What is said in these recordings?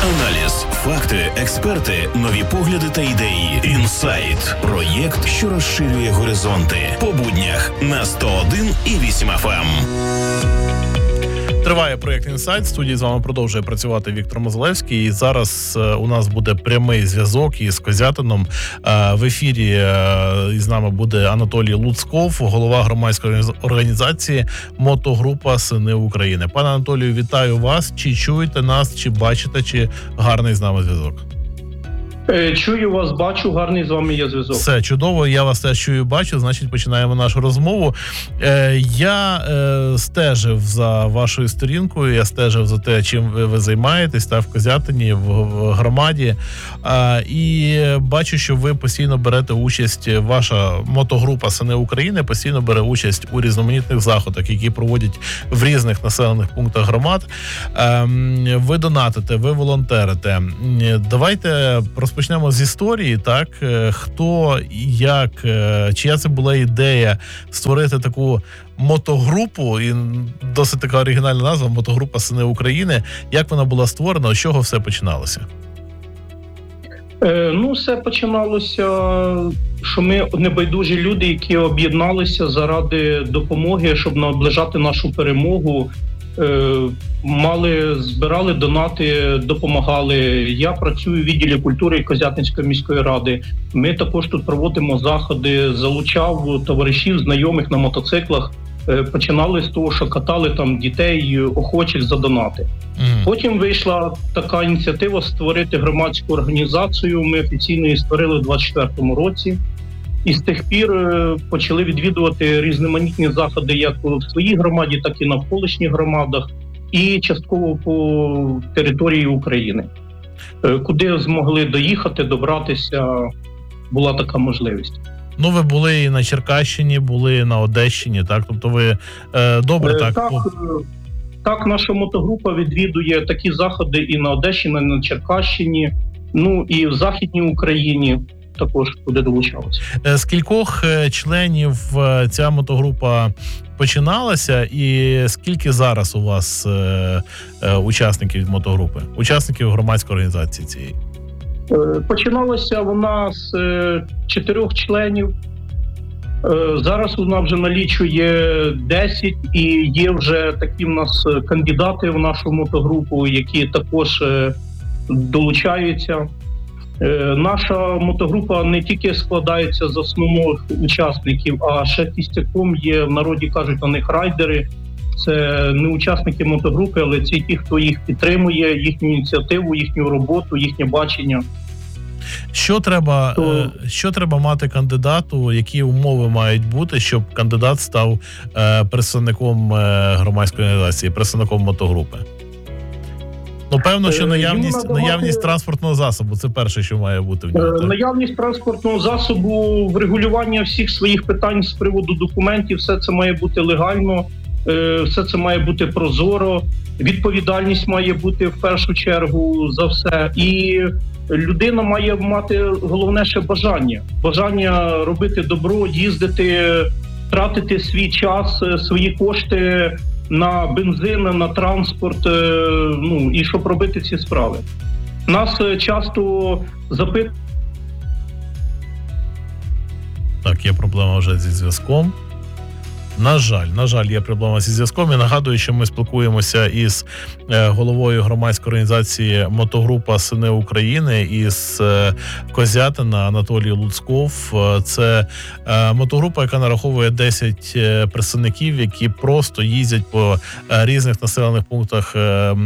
Аналіз, факти, експерти, нові погляди та ідеї. Інсайт. Проєкт, що розширює горизонти. По буднях на 101,8 FM. Триває проєкт «Інсайт». В студії з вами продовжує працювати Віктор Мозилевський. І зараз у нас буде прямий зв'язок із Козятином. В ефірі із нами буде Анатолій Луцков, голова громадської організації «Мотогрупа Сини України». Пане Анатолію, вітаю вас. Чи чуєте нас, чи бачите, чи гарний з нами зв'язок? Чую вас, бачу, гарний з вами є зв'язок. Все, чудово, я вас теж чую, бачу, значить починаємо нашу розмову. Я стежив за вашою сторінкою, я стежив за те, чим ви займаєтесь в Козятині, в громаді, і бачу, що ви постійно берете участь, ваша мотогрупа «Сини України» постійно бере участь у різноманітних заходах, які проводять в різних населених пунктах громад. Ви донатите, ви волонтерите. Давайте розпочнемо з історії, так? Хто, як, чия це була ідея створити таку мотогрупу, і досить така оригінальна назва, «Мотогрупа Сини України». Як вона була створена, з чого все починалося? Все починалося, що ми небайдужі люди, які об'єдналися заради допомоги, щоб наближати нашу перемогу. Збирали донати, допомагали. Я працюю в відділі культури Козятинської міської ради. Ми також тут проводимо заходи, залучав товаришів, знайомих на мотоциклах. Починали з того, що катали там дітей, охочих за донати. Потім вийшла така ініціатива створити громадську організацію. Ми офіційно її створили у 2024 році. І з тих пір почали відвідувати різноманітні заходи як в своїй громаді, так і навколишніх громадах, і частково по території України. Куди змогли доїхати, добратися, була така можливість. Ви були і на Черкащині, були на Одещині, так? Тобто ви добре так? Так, наша мотогрупа відвідує такі заходи і на Одещині, і на Черкащині, і в Західній Україні також куди долучалися. З кількох членів ця мотогрупа починалася, і скільки зараз у вас учасників від мотогрупи, учасників громадської організації цієї? Починалася вона з 4 членів. Зараз вона вже налічує 10, і є вже такі в нас кандидати в нашу мотогрупу, які також долучаються. Наша мотогрупа не тільки складається з основних учасників, а ще кістяком є, в народі кажуть на них райдери. Це не учасники мотогрупи, але це ті, хто їх підтримує, їхню ініціативу, їхню роботу, їхнє бачення. Що треба мати кандидату, які умови мають бути, щоб кандидат став представником громадської організації, представником мотогрупи? Певно, що наявність транспортного засобу – це перше, що має бути в ньому. Наявність транспортного засобу, врегулювання всіх своїх питань з приводу документів, все це має бути легально, все це має бути прозоро, відповідальність має бути в першу чергу за все. І людина має мати головне ще бажання. Бажання робити добро, їздити, тратити свій час, свої кошти на бензин, на транспорт, і щоб робити ці справи. Нас часто запитують. Так, є проблема вже зі зв'язком. На жаль, є проблема зі зв'язком. Я нагадую, що ми спілкуємося із головою громадської організації «Мотогрупа Сини України» із Козятина Анатолій Луцков. Це мотогрупа, яка нараховує 10 представників, які просто їздять по різних населених пунктах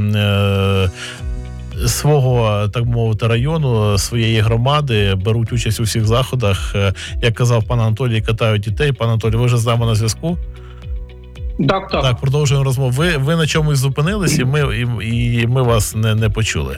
свого, так мовити, району, своєї громади, беруть участь у всіх заходах. Як казав пан Анатолій, катають дітей. Пан Анатолій, ви вже з нами на зв'язку? Так, продовжуємо розмову. Ви на чомусь зупинились, і ми вас не почули.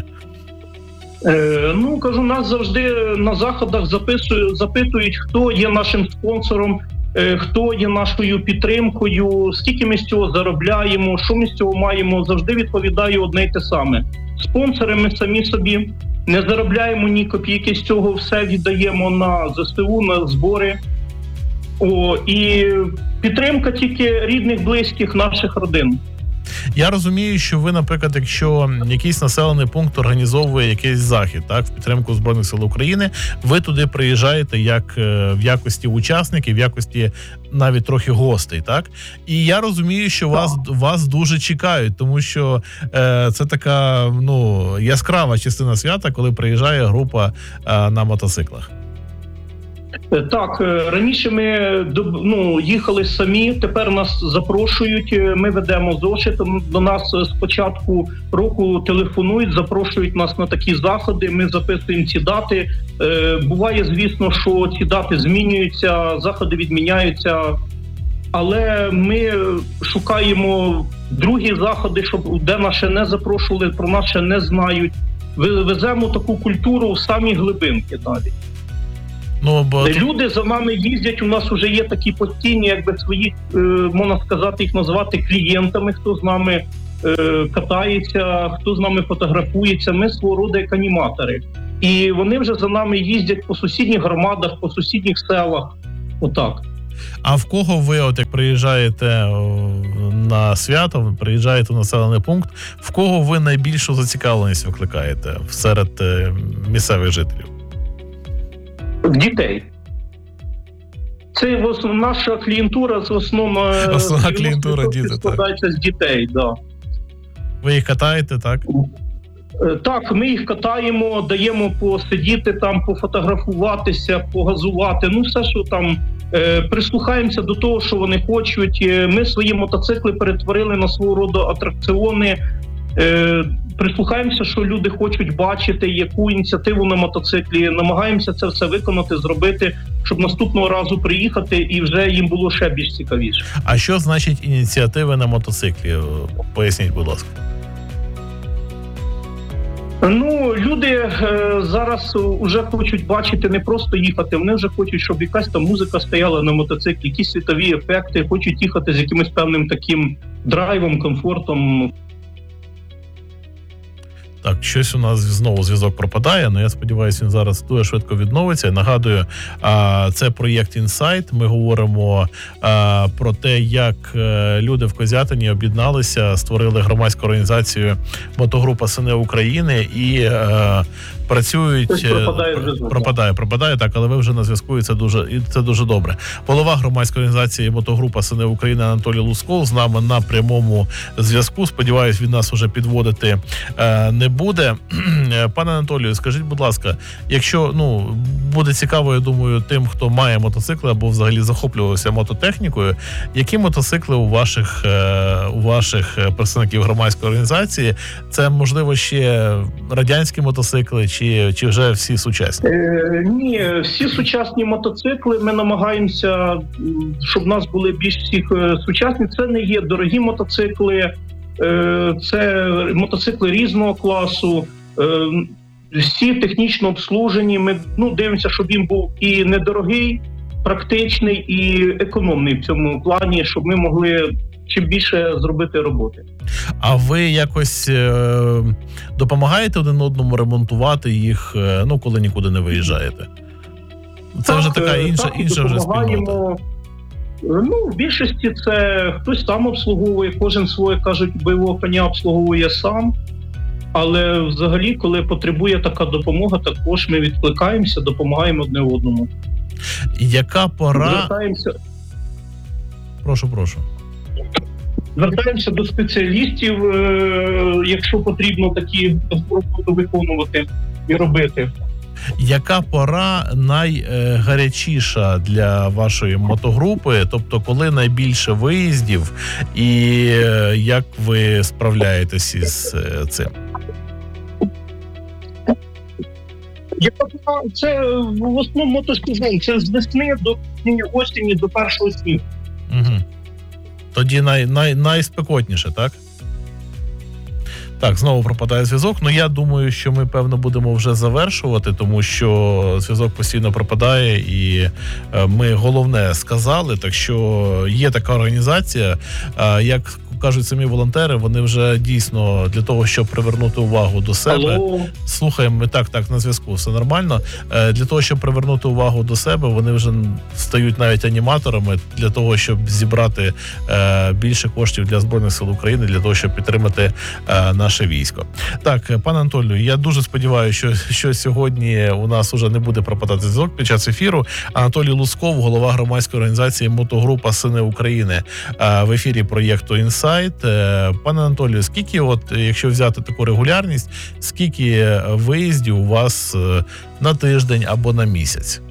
Кажу, нас завжди на заходах запитують, хто є нашим спонсором, хто є нашою підтримкою, скільки ми з цього заробляємо, що ми з цього маємо. Завжди відповідаю одне й те саме. Спонсори ми самі собі, не заробляємо ні копійки з цього, все віддаємо на ЗСУ, на збори. І підтримка тільки рідних, близьких, наших родин. Я розумію, що ви, наприклад, якщо якийсь населений пункт організовує якийсь захід, так, в підтримку Збройних сил України, ви туди приїжджаєте як в якості учасників, в якості навіть трохи гостей, так? І я розумію, що вас дуже чекають, тому що це така, яскрава частина свята, коли приїжджає група на мотоциклах. Так, раніше ми їхали самі, тепер нас запрошують, ми ведемо зошит, до нас з початку року телефонують, запрошують нас на такі заходи, ми записуємо ці дати. Буває, звісно, що ці дати змінюються, заходи відміняються, але ми шукаємо другі заходи, де нас ще не запрошували, про нас ще не знають. Веземо таку культуру в самі глибинки навіть. Люди за нами їздять, у нас вже є такі постійні, свої, можна сказати, їх назвати клієнтами, хто з нами катається, хто з нами фотографується. Ми свого роду як аніматори. І вони вже за нами їздять по сусідніх громадах, по сусідніх селах. Отак. А в кого ви, як приїжджаєте на свято, приїжджаєте в населений пункт, в кого ви найбільшу зацікавленість викликаєте серед місцевих жителів? Дітей. Це наша клієнтура, основна клієнтура діти, складається з дітей, да. Ви їх катаєте, так? Так, ми їх катаємо, даємо посидіти там, пофотографуватися, погазувати, все, що там, прислухаємося до того, що вони хочуть. Ми свої мотоцикли перетворили на свого роду атракціони, прислухаємося, що люди хочуть бачити, яку ініціативу на мотоциклі, намагаємося це все виконати, зробити, щоб наступного разу приїхати і вже їм було ще більш цікавіше. А що значить ініціативи на мотоциклі? Поясніть, будь ласка. Люди зараз вже хочуть бачити, не просто їхати, вони вже хочуть, щоб якась там музика стояла на мотоциклі, якісь світові ефекти, хочуть їхати з якимось певним таким драйвом, комфортом. Так, щось у нас знову зв'язок пропадає, але я сподіваюся, він зараз дуже швидко відновиться. Нагадую, це проєкт «Інсайт». Ми говоримо про те, як люди в Козятині об'єдналися, створили громадську організацію «Мотогрупа Сини України» і працюють... Пропадає, так, але ви вже на зв'язку, і це дуже добре. Голова громадської організації «Мотогрупа Сини України» Анатолій Лусков з нами на прямому зв'язку. Сподіваюсь, він нас уже підводити не буде. Пане Анатолію, скажіть, будь ласка, якщо, буде цікаво, я думаю, тим, хто має мотоцикли або взагалі захоплювався мототехнікою, які мотоцикли у ваших представників громадської організації? Це, можливо, ще радянські мотоцикли чи вже всі сучасні? Ні, всі сучасні мотоцикли. Ми намагаємося, щоб в нас були більш всіх сучасні. Це не є дорогі мотоцикли, це мотоцикли різного класу, всі технічно обслужені. Ми дивимося, щоб він був і недорогий, практичний, і економний в цьому плані, щоб ми могли чим більше зробити роботи. А ви якось допомагаєте один одному ремонтувати їх, коли нікуди не виїжджаєте? Це вже така інша вже спільнота. В більшості це хтось сам обслуговує, кожен своє, кажуть, бойового коня обслуговує сам. Але взагалі, коли потребує така допомога, також ми відкликаємося, допомагаємо одне одному. Яка пора... Прошу. Звертаємося до спеціалістів, якщо потрібно такі роботи виконувати і робити. Яка пора найгарячіша для вашої мотогрупи? Тобто, коли найбільше виїздів і як ви справляєтесь із цим? Це в основному мотосезон. Це з весни до осені, до першого снігу. Угу. Тоді найспекотніше, так? Так, знову пропадає зв'язок. Я думаю, що ми, певно, будемо вже завершувати, тому що зв'язок постійно пропадає, і ми головне сказали. Так що є така організація, як кажуть самі волонтери, вони вже дійсно для того, щоб привернути увагу до себе. Алло. Слухаємо, так, на зв'язку, все нормально. Для того, щоб привернути увагу до себе, вони вже стають навіть аніматорами для того, щоб зібрати більше коштів для Збройних сил України, для того, щоб підтримати наше військо. Так, пане Анатолію, я дуже сподіваюся, що сьогодні у нас уже не буде пропадати зв'язок під час ефіру. Анатолій Лусков, голова громадської організації «Мотогрупа Сини України», в ефірі проєкту «Інсайт». Пане Анатолію, скільки, якщо взяти таку регулярність, скільки виїздів у вас на тиждень або на місяць?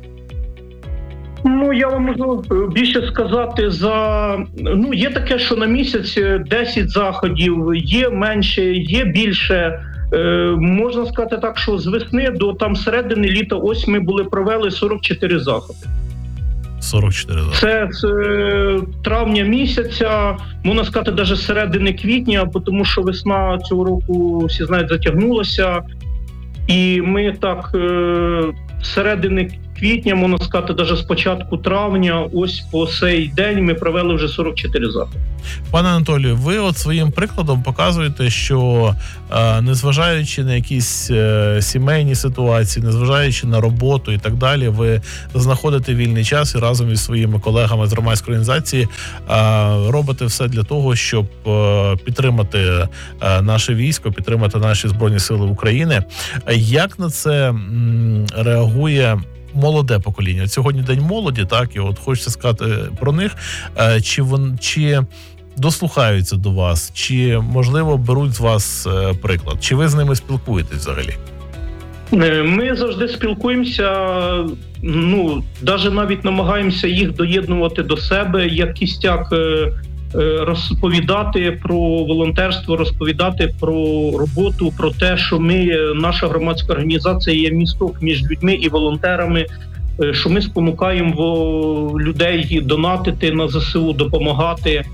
Я вам можу більше сказати є таке, що на місяць 10 заходів, є менше, є більше. Можна сказати так, що з весни до середини літа ось ми провели 44 заходи. 44 заходи. Це з травня місяця, можна сказати, навіть з середини квітня, тому що весна цього року, всі знають, затягнулася. І ми так з середини квітня, можна сказати, навіть з початку травня, ось по сей день ми провели вже 44 заходи. Пане Анатолію, ви своїм прикладом показуєте, що незважаючи на якісь сімейні ситуації, незважаючи на роботу і так далі, ви знаходите вільний час і разом із своїми колегами з громадської організації робите все для того, щоб підтримати наше військо, підтримати наші Збройні Сили України. Як на це реагує молоде покоління? От сьогодні День молоді, так, і хочеться сказати про них. Чи дослухаються до вас, чи, можливо, беруть з вас приклад? Чи ви з ними спілкуєтесь взагалі? Ми завжди спілкуємося, навіть намагаємося їх доєднувати до себе, як кістяк, розповідати про волонтерство, розповідати про роботу, про те, що наша громадська організація є місток між людьми і волонтерами, що ми спонукаємо людей донатити на ЗСУ, допомагати.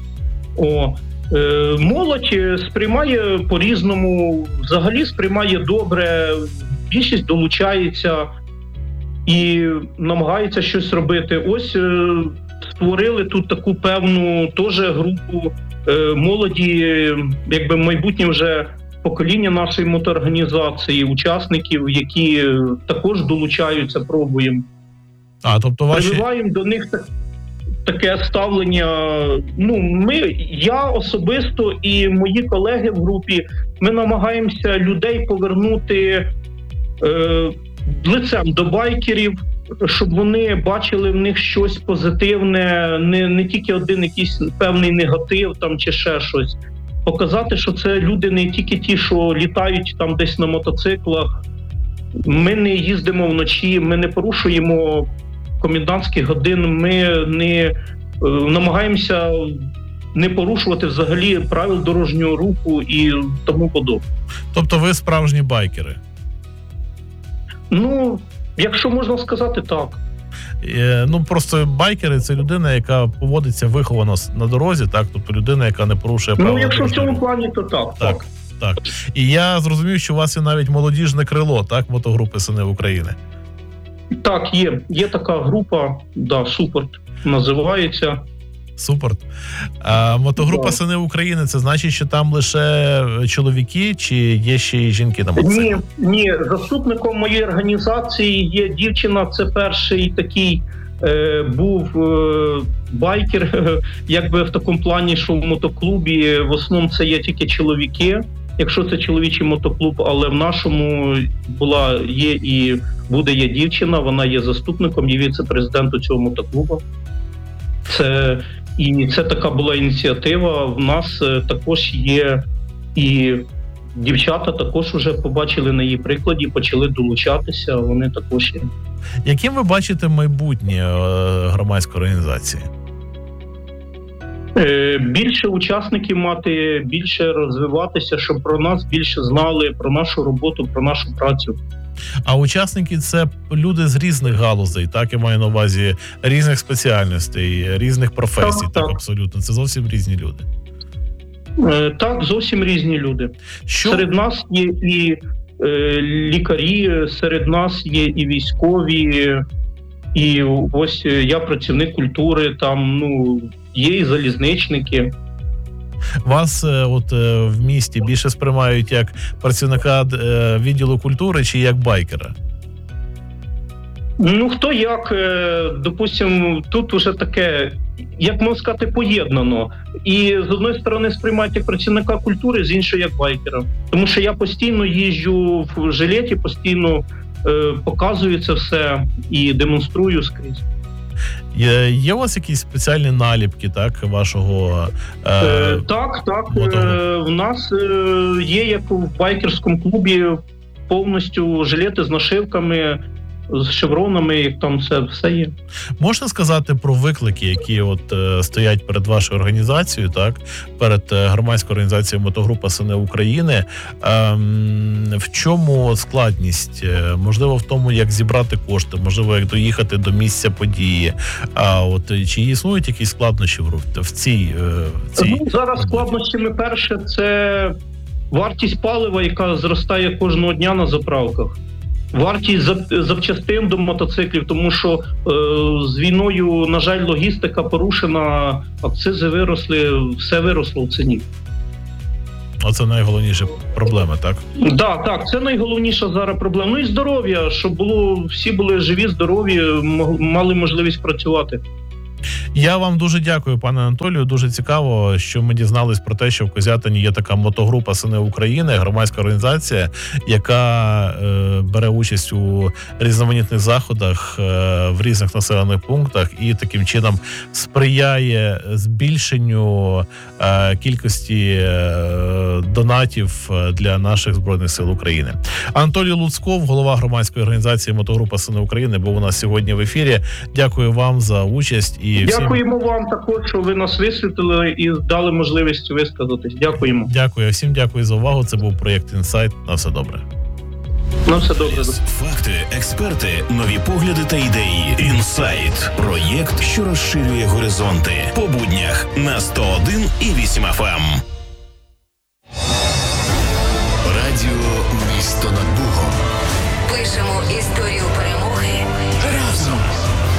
Молодь сприймає по-різному, взагалі сприймає добре, більшість долучається і намагається щось робити. Ось створили тут таку певну теж групу молоді, майбутнє вже покоління нашої мотоорганізації, учасників, які також долучаються, пробуємо. Тобто Прививаємо до них таке ставлення. Я особисто і мої колеги в групі, ми намагаємося людей повернути лицем до байкерів, щоб вони бачили в них щось позитивне, не тільки один якийсь певний негатив чи ще щось. Показати, що це люди не тільки ті, що літають десь на мотоциклах. Ми не їздимо вночі, ми не порушуємо комендантських годин, ми не намагаємося не порушувати взагалі правил дорожнього руху і тому подобне. Тобто ви справжні байкери? Якщо можна сказати, так. Просто байкери – це людина, яка поводиться виховано на дорозі, так? Тобто людина, яка не порушує правила. Якщо в цьому плані, то так. Так. І я зрозумів, що у вас є навіть молодіжне крило, так? Мотогрупи Сини України. Так, є така група, «Супорт» називається. Супорт. А мотогрупа Сини України, це значить, що там лише чоловіки, чи є ще й жінки на мотоциклах? Ні. Заступником моєї організації є дівчина, це перший такий був байкер, в такому плані, що в мотоклубі в основному це є тільки чоловіки, якщо це чоловічий мотоклуб, але в нашому є і буде дівчина, вона є заступником, є віце-президенту цього мотоклубу. Це така була ініціатива. В нас також є і дівчата також вже побачили на її прикладі, почали долучатися, вони також є. Яким ви бачите майбутнє громадської організації? Більше учасників мати, більше розвиватися, щоб про нас більше знали, про нашу роботу, про нашу працю. А учасники – це люди з різних галузей, так, я маю на увазі, різних спеціальностей, різних професій, так, абсолютно. Це зовсім різні люди. Так, зовсім різні люди. Серед нас є і лікарі, серед нас є і військові, і ось я працівник культури, є і залізничники. Вас в місті більше сприймають як працівника відділу культури чи як байкера? Ну, хто як, допустим, тут уже таке, як можна сказати, поєднано. І з одної сторони сприймають як працівника культури, з іншої як байкера. Тому що я постійно їжджу в жилеті, постійно показую це все і демонструю скрізь. Є у вас якісь спеціальні наліпки, так, вашого Так. мотогрупу? В нас є, як в байкерському клубі, повністю жилети з нашивками, з шевронами, як там це все є. Можна сказати про виклики, які стоять перед вашою організацією, так, перед громадською організацією Мотогрупа Сини України. В чому складність? Можливо, в тому, як зібрати кошти, можливо, як доїхати до місця події. Чи існують якісь складнощі в цій зараз складнощами перше – це вартість палива, яка зростає кожного дня на заправках. Вартість запчастин до мотоциклів, тому що з війною, на жаль, логістика порушена, акцизи виросли, все виросло в ціні. Оце найголовніша проблема, так? Так, це найголовніша зараз проблема. Ну і здоров'я, щоб всі були живі, здорові, мали можливість працювати. Я вам дуже дякую, пане Анатолію. Дуже цікаво, що ми дізнались про те, що в Козятині є така мотогрупа Сини України, громадська організація, яка бере участь у різноманітних заходах в різних населених пунктах і таким чином сприяє збільшенню кількості донатів для наших Збройних сил України. Анатолій Луцков, голова громадської організації Мотогрупа Сини України, був у нас сьогодні в ефірі. Дякую вам за участь. Дякуємо вам також, що ви нас висвітлили і дали можливість висказатись. Дякуємо. Дякую. Всім дякую за увагу. Це був проєкт «Інсайт». На все добре. На все добре. Факти, експерти, нові погляди та ідеї. «Інсайт» – проєкт, що розширює горизонти. По буднях на 101,8 FM. Радіо «Місто над Богом». Пишемо історію.